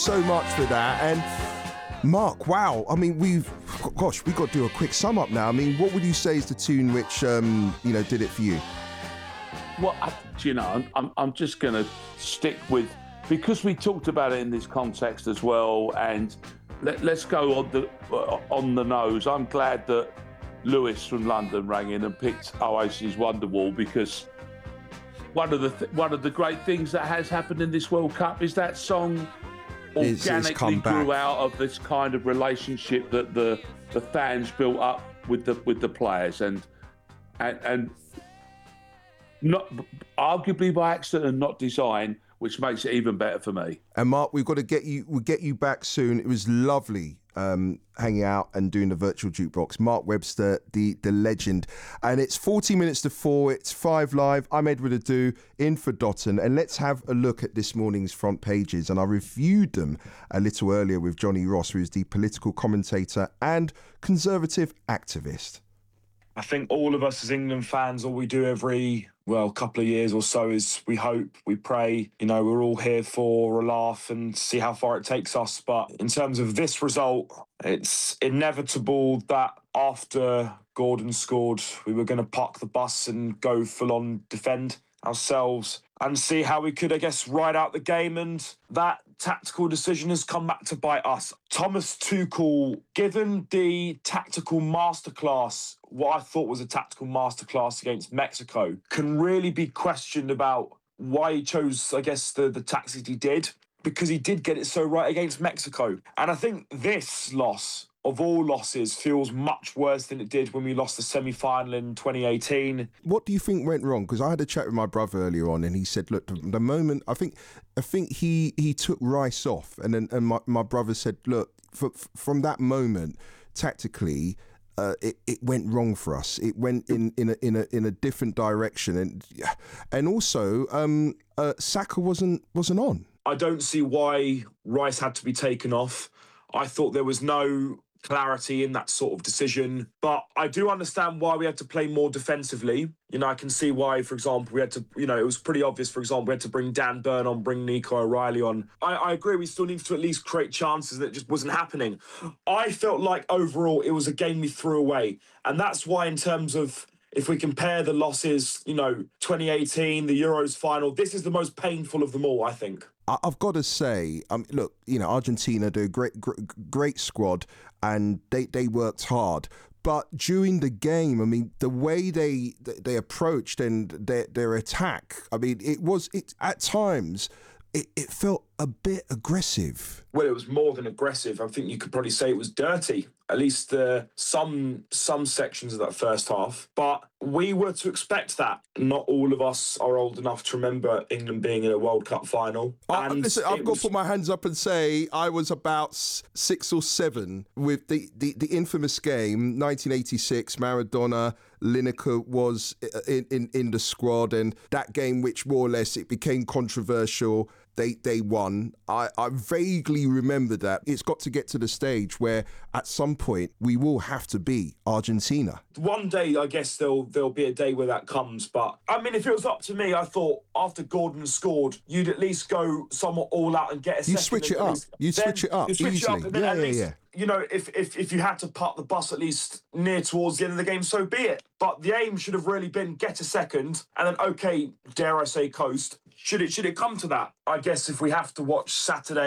So much for that. And Mark, wow. I mean, we've got to do a quick sum up now. I mean, what would you say is the tune which, did it for you? Well, I'm just going to stick with, because we talked about it in this context as well, and let's go on the nose. I'm glad that Lewis from London rang in and picked Oasis Wonderwall, because one of the great things that has happened in this World Cup is that song organically grew out of this kind of relationship that the fans built up with the players, and not arguably by accident and not design, which makes it even better for me. And Mark, we'll get you back soon. It was lovely hanging out and doing the virtual jukebox. Mark Webster, the legend. And it's 40 minutes to 4. It's 5 Live. I'm Edward Adu in for Dotun. And let's have a look at this morning's front pages. And I reviewed them a little earlier with Johnny Ross, who is the political commentator and conservative activist. I think all of us as England fans, all we do every couple of years or so is we hope, we pray. We're all here for a laugh and see how far it takes us. But in terms of this result, it's inevitable that after Gordon scored, we were going to park the bus and go full on defend ourselves and see how we could, ride out the game. And that tactical decision has come back to bite us. Thomas Tuchel, given the tactical masterclass, what I thought was a tactical masterclass against Mexico, can really be questioned about why he chose, the tactics he did, because he did get it so right against Mexico. And I think this loss, of all losses, feels much worse than it did when we lost the semi-final in 2018. What do you think went wrong? Because I had a chat with my brother earlier on, and he said, look, the moment, I think he took Rice off, and my brother said, look, from that moment, tactically, it went wrong for us. It went in a different direction, and also Saka wasn't on. I don't see why Rice had to be taken off. I thought there was no clarity in that sort of decision. But I do understand why we had to play more defensively. I can see why, for example, we had to, it was pretty obvious, for example, we had to bring Dan Burn on, bring Nico O'Reilly on. I agree, we still need to at least create chances, and it just wasn't happening. I felt like overall it was a game we threw away. And that's why, in terms of, if we compare the losses, 2018, the Euros final, this is the most painful of them all, I think. I've got to say, look, Argentina do a great squad, and they worked hard. But during the game, the way they approached and their attack, it at times it felt a bit aggressive. Well, it was more than aggressive. I think you could probably say it was dirty, at least some sections of that first half. But we were to expect that. Not all of us are old enough to remember England being in a World Cup final. Listen, I've got to put my hands up and say I was about 6 or 7 with the infamous game, 1986, Maradona. Lineker was in the squad, and that game, which more or less it became controversial, they won. I vaguely remember that. It's got to get to the stage where at some point we will have to be Argentina. One day, I guess there'll be a day where that comes. But if it was up to me, I thought after Gordon scored, you'd at least go somewhat all out and get a second. You switch it up. You switch it up easily. And then at least, if you had to park the bus at least near towards the end of the game, so be it. But the aim should have really been get a second, and then, okay, dare I say, coast. Should it come to that? I guess if we have to watch Saturday